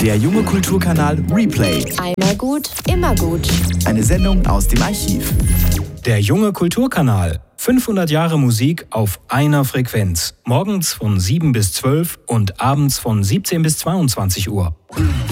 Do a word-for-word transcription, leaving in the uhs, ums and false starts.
Der junge Kulturkanal Replay. Einmal gut, immer gut. Eine Sendung aus dem Archiv. Der junge Kulturkanal. fünfhundert Jahre Musik auf einer Frequenz. Morgens von sieben bis zwölf und abends von siebzehn bis zweiundzwanzig Uhr.